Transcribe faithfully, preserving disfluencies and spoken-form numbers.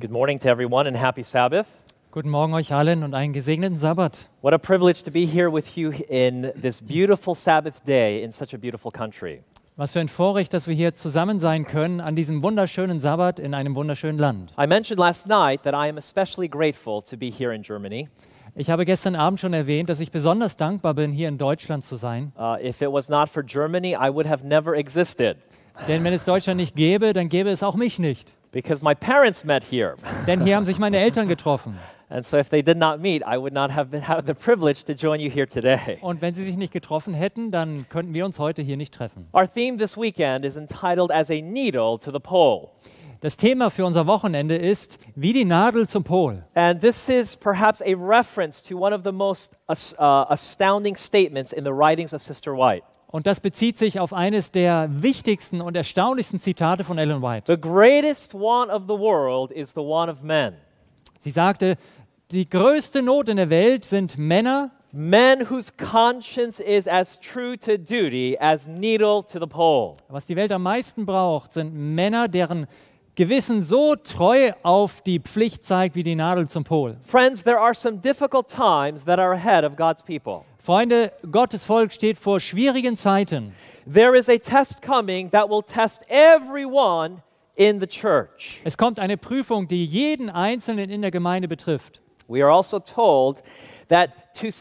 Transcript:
Good morning to everyone and happy Sabbath. Guten Morgen euch allen und einen gesegneten Sabbat. What a privilege to be here with you in this beautiful Sabbath day in such a beautiful country. Was für ein Vorrecht, dass wir hier zusammen sein können an diesem wunderschönen Sabbat in einem wunderschönen Land. I mentioned last night that I am especially grateful to be here in Germany. Ich habe gestern Abend schon erwähnt, dass ich besonders dankbar bin, hier in Deutschland zu sein. Uh, if it was not for Germany, I would have never existed Denn wenn es Deutschland nicht gäbe, dann gäbe es auch mich nicht. because my parents met here. Denn hier haben sich meine Eltern getroffen. And so if they did not meet, I would not have, been, have the privilege to join you here today. Und wenn sie sich nicht getroffen hätten, dann könnten wir uns heute hier nicht treffen. Our theme this weekend is entitled As a Needle to the Pole. Das Thema für unser Wochenende ist wie die Nadel zum Pol. And this is perhaps a reference to one of the most as- uh, astounding statements in the writings of Sister White. Und das bezieht sich auf eines der wichtigsten und erstaunlichsten Zitate von Ellen White. The greatest want of the world is the want of men. Sie sagte, die größte Not in der Welt sind Männer, Men whose conscience is as true to duty as needle to the pole. was die Welt am meisten braucht, sind Männer, deren Gewissen so treu auf die Pflicht zeigt wie die Nadel zum Pol. Friends, there are some difficult times that are ahead of God's people. Freunde, Gottes Volk steht vor schwierigen Zeiten. There is a test coming that will test everyone in the church. Es kommt eine Prüfung, die jeden Einzelnen in der Gemeinde betrifft. We are also told that to